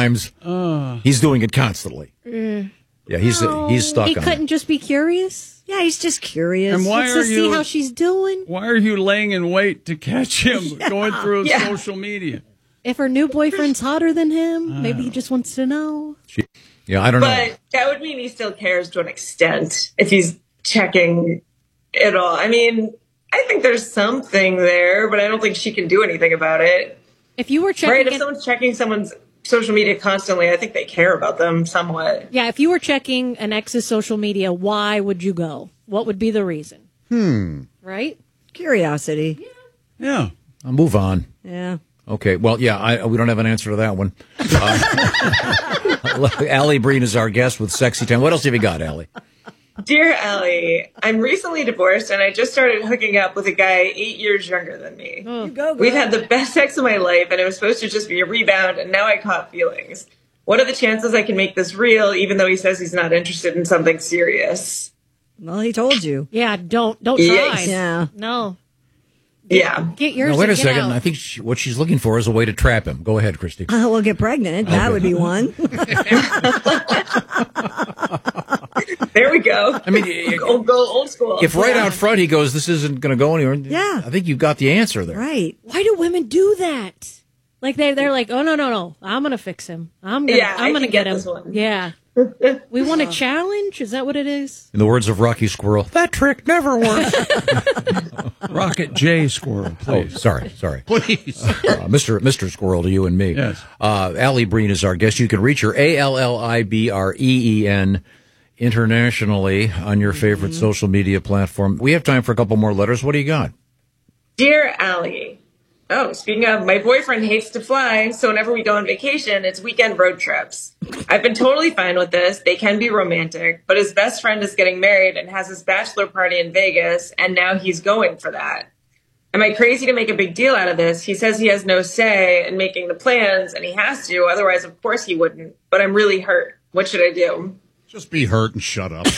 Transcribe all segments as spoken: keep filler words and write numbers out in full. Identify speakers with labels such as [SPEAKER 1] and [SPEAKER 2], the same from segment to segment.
[SPEAKER 1] times.
[SPEAKER 2] Uh,
[SPEAKER 1] he's doing it constantly.
[SPEAKER 3] Mm.
[SPEAKER 1] Yeah, he's
[SPEAKER 3] No,
[SPEAKER 1] he's stuck
[SPEAKER 3] He
[SPEAKER 1] on
[SPEAKER 3] couldn't
[SPEAKER 1] it.
[SPEAKER 3] just be curious.
[SPEAKER 4] Yeah, he's just curious.
[SPEAKER 2] And why
[SPEAKER 3] Wants
[SPEAKER 2] are
[SPEAKER 3] to
[SPEAKER 2] you?
[SPEAKER 3] see how she's doing.
[SPEAKER 2] Why are you laying in wait to catch him
[SPEAKER 4] Yeah.
[SPEAKER 2] going through
[SPEAKER 4] Yeah.
[SPEAKER 2] social media?
[SPEAKER 3] If her new boyfriend's hotter than him, maybe he just wants to know.
[SPEAKER 1] She, yeah, I don't know.
[SPEAKER 5] But that would mean he still cares to an extent if he's checking it all. I mean, I think there's something there, but I don't think she can do anything about it.
[SPEAKER 3] If you were checking,
[SPEAKER 5] Right? If
[SPEAKER 3] it-
[SPEAKER 5] someone's checking someone's social media constantly, I think they care about them somewhat.
[SPEAKER 3] yeah, if you were checking an ex's social media, why would you go? What would be the reason?
[SPEAKER 4] Hmm.
[SPEAKER 3] Right?
[SPEAKER 4] Curiosity.
[SPEAKER 2] Yeah.
[SPEAKER 1] I'll move on.
[SPEAKER 4] Yeah.
[SPEAKER 1] Okay, well, yeah, I, we don't have an answer to that one. Uh, Allie Breen is our guest with Sexy Time. What else have you got, Allie?
[SPEAKER 5] Dear Allie, I'm recently divorced and I just started hooking up with a guy eight years younger than me.
[SPEAKER 4] You go,
[SPEAKER 5] We've
[SPEAKER 4] girl.
[SPEAKER 5] had the best sex of my life and it was supposed to just be a rebound and now I caught feelings. What are the chances I can make this real even though he says he's not interested in something serious?
[SPEAKER 4] Well, he told you.
[SPEAKER 3] Yeah, don't don't
[SPEAKER 5] Yikes.
[SPEAKER 3] try.
[SPEAKER 4] Yeah.
[SPEAKER 3] No.
[SPEAKER 5] Yeah.
[SPEAKER 3] Get yours.
[SPEAKER 1] Now, wait a
[SPEAKER 3] and get
[SPEAKER 1] second.
[SPEAKER 3] out.
[SPEAKER 1] I think she, what she's looking for is a way to trap him. Go ahead, Christy.
[SPEAKER 4] Uh, we'll get pregnant. That
[SPEAKER 1] Okay.
[SPEAKER 4] would be one.
[SPEAKER 5] There we go.
[SPEAKER 1] I mean,
[SPEAKER 5] Old, go old school.
[SPEAKER 1] if right
[SPEAKER 5] Yeah.
[SPEAKER 1] out front he goes, this isn't going to go anywhere.
[SPEAKER 4] Yeah.
[SPEAKER 1] I think you've got the answer there.
[SPEAKER 4] Right.
[SPEAKER 3] Why do women do that? Like they they're like, oh no no no, I'm gonna fix him. I'm gonna
[SPEAKER 5] Yeah, I
[SPEAKER 3] I'm gonna
[SPEAKER 5] can
[SPEAKER 3] get,
[SPEAKER 5] get
[SPEAKER 3] him.
[SPEAKER 5] this one.
[SPEAKER 3] Yeah. We want a challenge. Is that what it is?
[SPEAKER 1] In the words of Rocky Squirrel, that trick never works.
[SPEAKER 2] Rocket J Squirrel,
[SPEAKER 1] Oh,
[SPEAKER 2] please.
[SPEAKER 1] sorry, sorry.
[SPEAKER 2] Please.
[SPEAKER 1] Uh, Mister Mister Squirrel to you and me.
[SPEAKER 2] Yes.
[SPEAKER 1] Uh, Allie Breen is our guest. You can reach her, A L L I B R E E N, internationally on your favorite social media platform. We have time for a couple more letters. What do you got?
[SPEAKER 5] Dear Allie. Oh, speaking of, my boyfriend hates to fly, so whenever we go on vacation, it's weekend road trips. I've been totally fine with this. They can be romantic, but his best friend is getting married and has his bachelor party in Vegas, and now he's going for that. Am I crazy to make a big deal out of this? He says he has no say in making the plans, and he has to, otherwise, of course, he wouldn't. But I'm really hurt. What should I do?
[SPEAKER 6] Just be hurt and shut up.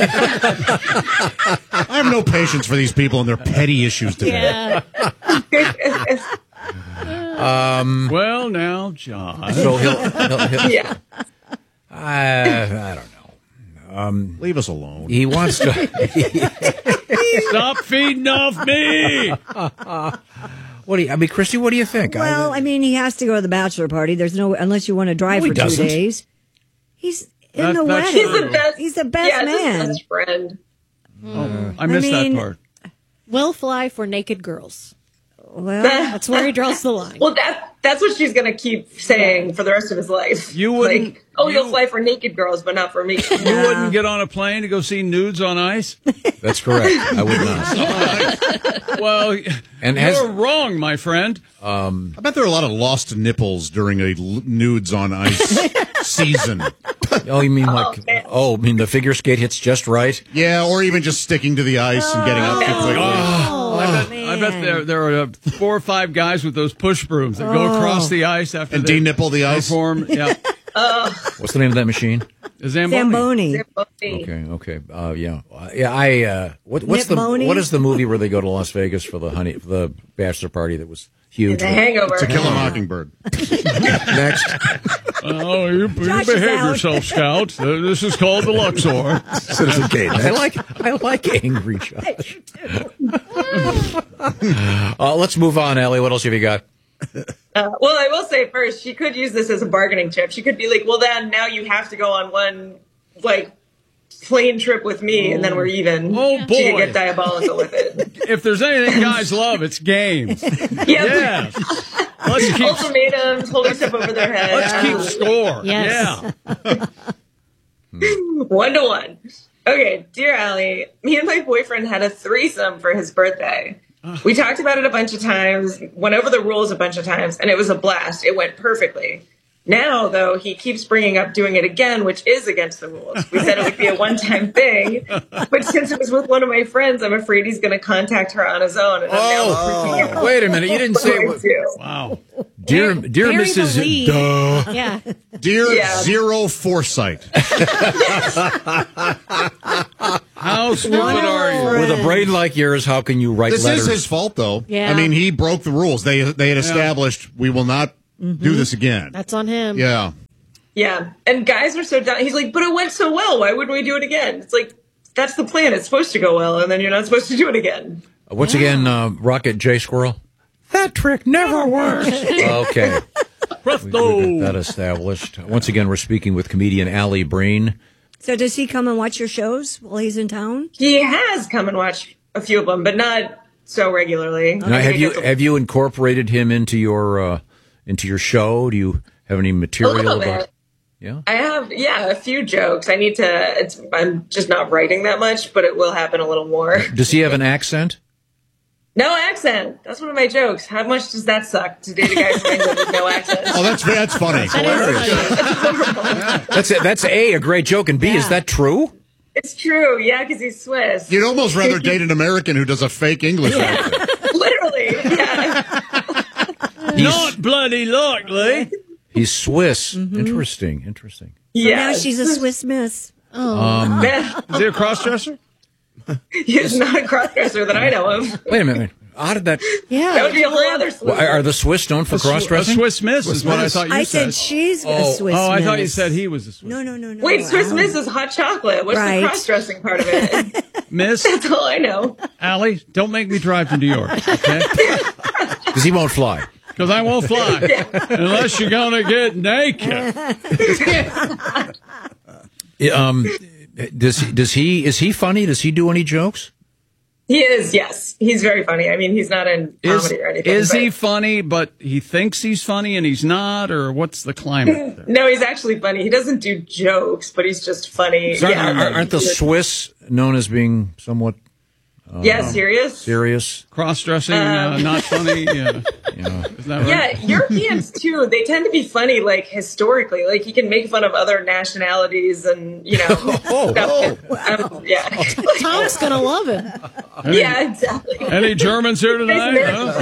[SPEAKER 6] I have no patience for these people and their petty issues today.
[SPEAKER 3] Yeah.
[SPEAKER 1] Um,
[SPEAKER 2] Well, now, John.
[SPEAKER 1] so he'll, he'll, he'll
[SPEAKER 5] Yeah.
[SPEAKER 1] I, I don't know. Um,
[SPEAKER 6] Leave us alone.
[SPEAKER 1] he wants to.
[SPEAKER 2] Stop feeding off me.
[SPEAKER 1] What do you? I mean, Christy, what do you think?
[SPEAKER 4] Well, I mean, he has to go to the bachelor party. There's no, unless you want to drive
[SPEAKER 1] No, he
[SPEAKER 4] for two
[SPEAKER 1] doesn't.
[SPEAKER 4] days. He's in
[SPEAKER 2] That-
[SPEAKER 4] the
[SPEAKER 2] that's
[SPEAKER 4] wedding.
[SPEAKER 5] He's the best.
[SPEAKER 4] He's the best
[SPEAKER 5] yeah,
[SPEAKER 4] man.
[SPEAKER 5] His best friend.
[SPEAKER 2] Oh, I missed
[SPEAKER 4] mean-
[SPEAKER 2] that part.
[SPEAKER 3] Will fly for naked girls.
[SPEAKER 4] Well,
[SPEAKER 3] That's where he draws the line.
[SPEAKER 5] Well, that that's what she's gonna keep saying for the rest of his life.
[SPEAKER 2] You wouldn't-
[SPEAKER 5] Like, oh, you'll
[SPEAKER 2] you-
[SPEAKER 5] fly for naked girls, but not for me.
[SPEAKER 2] You wouldn't get on a plane to go see nudes on ice?
[SPEAKER 1] That's correct. I would not.
[SPEAKER 2] Well,
[SPEAKER 1] And
[SPEAKER 2] you're
[SPEAKER 1] has-
[SPEAKER 2] wrong, my friend.
[SPEAKER 6] I bet there are a lot of lost nipples during a l- nudes on ice season.
[SPEAKER 1] Oh, you mean like?
[SPEAKER 5] man.
[SPEAKER 1] Oh, I mean the figure skate hits just right.
[SPEAKER 6] Yeah, or even just sticking to the ice and getting up too quickly.
[SPEAKER 4] oh,
[SPEAKER 2] I bet,
[SPEAKER 4] man.
[SPEAKER 2] I bet there there are uh, four or five guys with those push brooms that go across the ice after
[SPEAKER 6] And
[SPEAKER 2] they
[SPEAKER 6] de-nipple the ice.
[SPEAKER 2] perform. Yeah,
[SPEAKER 1] What's the name of that machine?
[SPEAKER 2] Zamboni.
[SPEAKER 4] Zamboni.
[SPEAKER 1] Okay, okay, uh, yeah, uh, yeah. I uh, what, what's
[SPEAKER 4] Nip-moni?
[SPEAKER 1] the what is the movie where they go to Las Vegas for the honey for the bachelor party that was huge?
[SPEAKER 5] The Hangover.
[SPEAKER 6] To Kill a Mockingbird.
[SPEAKER 1] Next,
[SPEAKER 2] Oh, you, you
[SPEAKER 4] Josh is
[SPEAKER 2] behave
[SPEAKER 4] out.
[SPEAKER 2] yourself, Scout. Uh, This is called the Luxor.
[SPEAKER 1] Citizen Kane. I like I like angry Josh. uh, let's move on, Allie. What else have you got?
[SPEAKER 5] Uh, well, I will say first, she could use this as a bargaining chip. She could be like, well, then now you have to go on one, like, plane trip with me, and then we're even.
[SPEAKER 2] Oh,
[SPEAKER 5] She could
[SPEAKER 2] boy.
[SPEAKER 5] get diabolical with it.
[SPEAKER 2] If there's anything guys love, it's games.
[SPEAKER 5] Yeah.
[SPEAKER 2] Yes. Let's keep,
[SPEAKER 5] Ultimatums, holding stuff over their head.
[SPEAKER 2] let's keep score.
[SPEAKER 3] Yes.
[SPEAKER 2] Yeah.
[SPEAKER 5] One to one. Okay, dear Allie, me and my boyfriend had a threesome for his birthday. We talked about it a bunch of times, went over the rules a bunch of times, and it was a blast. It went perfectly. Now, though, he keeps bringing up doing it again, which is against the rules. We said it would be a one-time thing, but since it was with one of my friends, I'm afraid he's going to contact her on his own. And I'm now freaking out.
[SPEAKER 1] Oh, wait a minute. You didn't
[SPEAKER 5] What
[SPEAKER 1] say
[SPEAKER 5] do I
[SPEAKER 1] what,
[SPEAKER 5] do?
[SPEAKER 2] Wow.
[SPEAKER 1] dear dear
[SPEAKER 3] Bury the
[SPEAKER 1] Missus
[SPEAKER 3] lead.
[SPEAKER 1] Duh.
[SPEAKER 3] Yeah.
[SPEAKER 6] Dear
[SPEAKER 5] Yeah.
[SPEAKER 6] Zero Foresight.
[SPEAKER 2] How stupid are you?
[SPEAKER 1] With a brain like yours, how can you write
[SPEAKER 6] This
[SPEAKER 1] letters?
[SPEAKER 6] is his fault, though.
[SPEAKER 3] Yeah.
[SPEAKER 6] I mean, he broke the rules. They they had established we will not do this again.
[SPEAKER 3] That's on him.
[SPEAKER 6] Yeah.
[SPEAKER 5] Yeah. And guys were so down. He's like, but it went so well. Why wouldn't we do it again? It's like, that's the plan. It's supposed to go well, and then you're not supposed to do it again.
[SPEAKER 1] Uh, once yeah. again, uh, Rocket J Squirrel. That trick never works. Okay.
[SPEAKER 2] Presto.
[SPEAKER 1] We, we got that established. Once again, we're speaking with comedian Allie Breen.
[SPEAKER 4] So does he come and watch your shows while he's in town?
[SPEAKER 5] He has come and watched a few of them, but not so regularly.
[SPEAKER 1] Now, have you have you incorporated him into your uh, into your show? Do you have any material about?
[SPEAKER 5] Bit. Yeah, I have. Yeah, a few jokes. I need to. It's, I'm just not writing that much, but it will happen a little more.
[SPEAKER 1] Does he have an accent?
[SPEAKER 5] No accent. That's one of my jokes. How much does that suck to date a guy from England with no accent?
[SPEAKER 6] Oh, that's that's funny. That's
[SPEAKER 1] hilarious. That's a, that's a a great joke, and B, yeah. is that true?
[SPEAKER 5] It's true. Yeah, because he's Swiss.
[SPEAKER 6] You'd almost rather date an American who does a fake English
[SPEAKER 5] yeah.
[SPEAKER 6] accent.
[SPEAKER 5] Literally. Yeah.
[SPEAKER 2] Not bloody likely.
[SPEAKER 1] He's Swiss. Mm-hmm. Interesting. Interesting.
[SPEAKER 4] Yeah. So now she's a Swiss Miss.
[SPEAKER 2] Oh. Um, is he a cross-dresser?
[SPEAKER 5] He's not a cross-dresser that I know of.
[SPEAKER 1] Wait a minute. How did that?
[SPEAKER 5] Yeah. That would be a whole other Swiss.
[SPEAKER 1] Well, are the Swiss known for cross-dressing?
[SPEAKER 2] A Swiss Miss Swiss is what I thought you
[SPEAKER 4] I
[SPEAKER 2] said.
[SPEAKER 4] I said she's
[SPEAKER 1] oh.
[SPEAKER 4] a Swiss Miss.
[SPEAKER 2] Oh, I thought you said he was a Swiss
[SPEAKER 4] No, no, no, no.
[SPEAKER 5] Wait, Swiss Miss is hot chocolate. What's right. the cross-dressing part of it?
[SPEAKER 2] Miss?
[SPEAKER 5] That's all I know.
[SPEAKER 2] Allie, don't make me drive to New York, okay?
[SPEAKER 1] Because he won't fly.
[SPEAKER 2] Because I won't fly. Yeah. Unless you're going to get naked.
[SPEAKER 1] um, does, does he, is he funny? Does he do any jokes?
[SPEAKER 5] He is, yes. He's very funny. I mean, he's not in comedy
[SPEAKER 2] is,
[SPEAKER 5] or anything.
[SPEAKER 2] Is
[SPEAKER 5] but...
[SPEAKER 2] he funny, but he thinks he's funny and he's not? Or what's the climate there?
[SPEAKER 5] No, he's actually funny. He doesn't do jokes, but he's just funny.
[SPEAKER 1] So
[SPEAKER 5] yeah,
[SPEAKER 1] aren't, aren't the Swiss known as being somewhat...
[SPEAKER 5] Uh, yeah, serious?
[SPEAKER 1] Serious.
[SPEAKER 2] Cross-dressing, um, uh, not funny. Yeah,
[SPEAKER 1] yeah.
[SPEAKER 2] Is that right?
[SPEAKER 5] Yeah, Europeans too. They tend to be funny, like historically. Like he can make fun of other nationalities, and you know.
[SPEAKER 1] oh,
[SPEAKER 5] stuff.
[SPEAKER 1] oh.
[SPEAKER 5] Um, yeah.
[SPEAKER 3] Tom's gonna love it.
[SPEAKER 2] Any,
[SPEAKER 5] yeah, exactly.
[SPEAKER 2] Any Germans here tonight?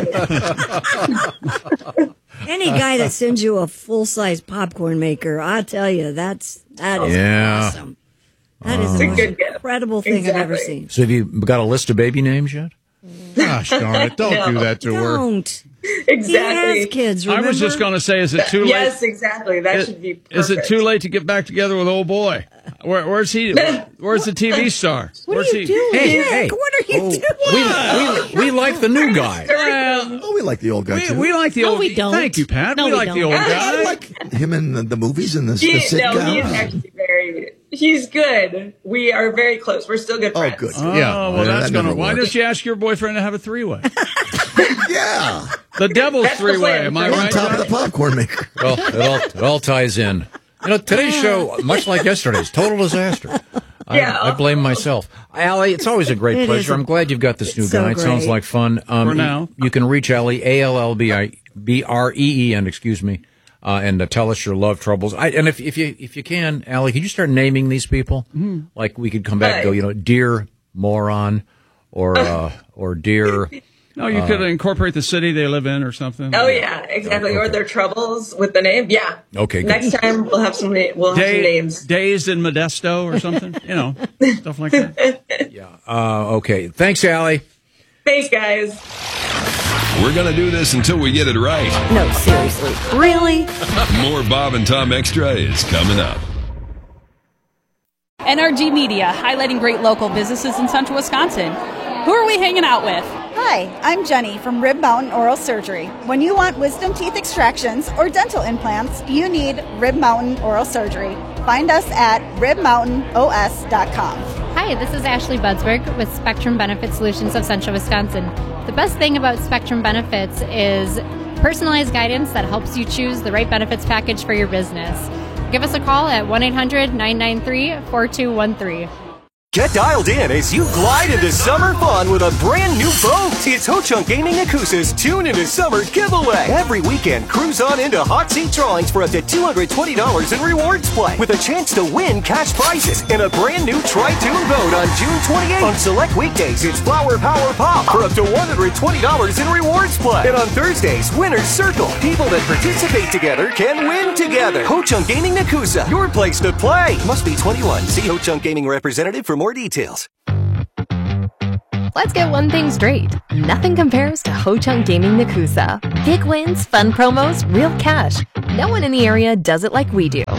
[SPEAKER 4] Huh? Any guy that sends you a full-size popcorn maker, I tell you, that's that is
[SPEAKER 1] yeah.
[SPEAKER 4] awesome. That is
[SPEAKER 1] um,
[SPEAKER 4] the most incredible thing
[SPEAKER 5] exactly.
[SPEAKER 4] I've ever seen.
[SPEAKER 1] So have you got a list of baby names yet?
[SPEAKER 6] Gosh darn it. Don't
[SPEAKER 5] no.
[SPEAKER 6] do that to
[SPEAKER 4] Don't.
[SPEAKER 6] her.
[SPEAKER 4] Don't.
[SPEAKER 5] Exactly.
[SPEAKER 4] He has kids, remember?
[SPEAKER 2] I was just going to say, is it too late?
[SPEAKER 5] Yes, exactly. That
[SPEAKER 2] is,
[SPEAKER 5] should be perfect.
[SPEAKER 2] Is it too late to get back together with old boy? Where, where's he? Where, where's the T V star?
[SPEAKER 4] What
[SPEAKER 2] where's
[SPEAKER 4] are you
[SPEAKER 2] he?
[SPEAKER 4] doing?
[SPEAKER 1] Hey,
[SPEAKER 4] Nick,
[SPEAKER 1] hey.
[SPEAKER 4] What are you
[SPEAKER 1] Oh,
[SPEAKER 4] doing?
[SPEAKER 1] We, we, we like the new guy.
[SPEAKER 2] Well,
[SPEAKER 7] Oh, we like the old guy,
[SPEAKER 2] we,
[SPEAKER 7] too.
[SPEAKER 2] we like the
[SPEAKER 3] No,
[SPEAKER 2] old
[SPEAKER 3] we don't.
[SPEAKER 2] Thank you, Pat.
[SPEAKER 3] No,
[SPEAKER 2] we
[SPEAKER 3] we
[SPEAKER 2] like
[SPEAKER 3] don't.
[SPEAKER 2] the old
[SPEAKER 7] I,
[SPEAKER 2] guy.
[SPEAKER 7] I like him in the, the movies and the, the
[SPEAKER 5] He,
[SPEAKER 7] sitcom.
[SPEAKER 5] no, he's actually very. He's good. We are very close. We're still good
[SPEAKER 7] Oh,
[SPEAKER 5] friends.
[SPEAKER 7] good.
[SPEAKER 2] Oh,
[SPEAKER 6] Yeah.
[SPEAKER 2] well,
[SPEAKER 7] Yeah,
[SPEAKER 2] that's
[SPEAKER 7] that
[SPEAKER 2] going to...
[SPEAKER 7] never
[SPEAKER 2] Why
[SPEAKER 7] works.
[SPEAKER 2] don't you ask your boyfriend to have a three-way?
[SPEAKER 7] Yeah.
[SPEAKER 2] The devil's
[SPEAKER 5] That's the
[SPEAKER 2] three-way,
[SPEAKER 5] plan.
[SPEAKER 2] am I
[SPEAKER 7] On
[SPEAKER 2] right?
[SPEAKER 7] top of
[SPEAKER 2] Johnny?
[SPEAKER 7] the popcorn maker.
[SPEAKER 1] Well, it all, it all ties in. You know, today's show, much like yesterday's, total disaster. I,
[SPEAKER 5] Yeah.
[SPEAKER 1] I blame myself. Allie, it's always a great
[SPEAKER 4] It
[SPEAKER 1] pleasure.
[SPEAKER 4] is.
[SPEAKER 1] I'm glad you've got this new
[SPEAKER 4] It's so
[SPEAKER 1] guy. It sounds
[SPEAKER 4] great.
[SPEAKER 1] like fun. Um,
[SPEAKER 2] For now.
[SPEAKER 1] You, you can reach Allie, A L L B I B R E E N, excuse me, uh, and uh, tell us your love troubles. I, and if, if you if you can, Allie, could you start naming these people? Mm-hmm. Like we could come back and go, you know, dear moron, or uh, or dear...
[SPEAKER 2] No, you could incorporate the city they live in or something.
[SPEAKER 5] Oh yeah, exactly.
[SPEAKER 1] Okay.
[SPEAKER 5] Or their troubles with the name. Yeah.
[SPEAKER 1] Okay, good.
[SPEAKER 5] Next time we'll have some. Na- we'll have
[SPEAKER 2] Day,
[SPEAKER 5] some names.
[SPEAKER 2] Dazed in Modesto or something. You know, stuff like that.
[SPEAKER 1] Yeah. Uh, okay. Thanks, Allie.
[SPEAKER 5] Thanks, guys.
[SPEAKER 8] We're going to do this until we get it right.
[SPEAKER 4] No, seriously. Really?
[SPEAKER 8] More Bob and Tom Extra is coming up.
[SPEAKER 9] N R G Media, highlighting great local businesses in central Wisconsin. Who are we hanging out with?
[SPEAKER 10] Hi, I'm Jenny from Rib Mountain Oral Surgery. When you want wisdom teeth extractions or dental implants, you need Rib Mountain Oral Surgery. Find us at rib mountain o s dot com.
[SPEAKER 11] Hi, this is Ashley Budsberg with Spectrum Benefit Solutions of Central Wisconsin. The best thing about Spectrum Benefits is personalized guidance that helps you choose the right benefits package for your business. Give us a call at one eight hundred nine nine three four two one three.
[SPEAKER 12] Get dialed in as you glide into summer fun with a brand new boat. It's Ho Chunk Gaming Nakusa's Tune into Summer giveaway. Every weekend, cruise on into hot seat drawings for up to two hundred twenty dollars in rewards play with a chance to win cash prizes in a brand new Tri-Tune boat on June twenty-eighth. On select weekdays, it's Flower Power Pop for up to one hundred twenty dollars in rewards play. And on Thursdays, Winner's Circle. People that participate together can win together. Ho Chunk Gaming Nakusa, your place to play. Must be twenty-one. See Ho Chunk Gaming representative for more details.
[SPEAKER 13] Let's get one thing straight. Nothing compares to Ho Chunk Gaming Nakusa. Big wins, fun promos, real cash. No one in the area does it like we do. Every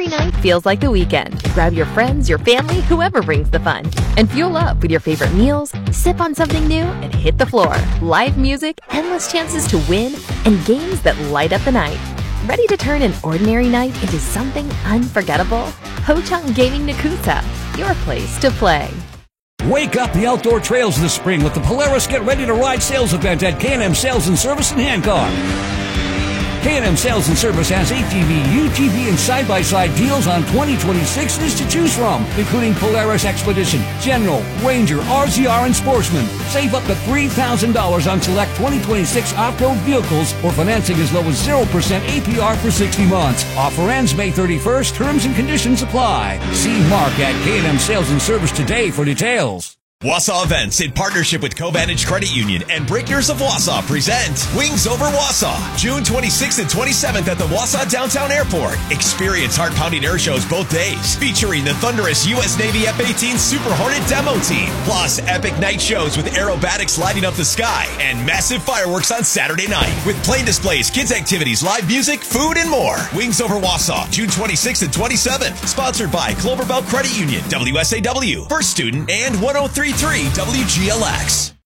[SPEAKER 13] every night feels like the weekend. Grab your friends, your family, whoever brings the fun, and fuel up with your favorite meals, sip on something new, and hit the floor. Live music, endless chances to win, and games that light up the night. Ready to turn an ordinary night into something unforgettable? Ho-Chunk Gaming Nakusa, your place to play.
[SPEAKER 14] Wake up the outdoor trails this spring with the Polaris Get Ready to Ride sales event at K and M Sales and Service in Hancock. K and M Sales and Service has A T V, U T V, and side-by-side deals on twenty twenty-sixes to choose from, including Polaris Expedition, General, Ranger, R Z R, and Sportsman. Save up to three thousand dollars on select twenty twenty-six off-road vehicles or financing as low as zero percent A P R for sixty months. Offer ends May thirty-first. Terms and conditions apply. See Mark at K and M Sales and Service today for details.
[SPEAKER 15] Wausau Events, in partnership with Covantage Credit Union and Breakers of Wausau, present Wings Over Wausau, June twenty-sixth and twenty-seventh at the Wausau Downtown Airport. Experience heart-pounding air shows both days, featuring the thunderous U S Navy F eighteen Super Hornet demo team, plus epic night shows with aerobatics lighting up the sky and massive fireworks on Saturday night, with plane displays, kids activities, live music, food, and more. Wings Over Wausau, June twenty-sixth and twenty-seventh, sponsored by Cloverbelt Credit Union, W S A W, First Student, and one oh three point three W G L X.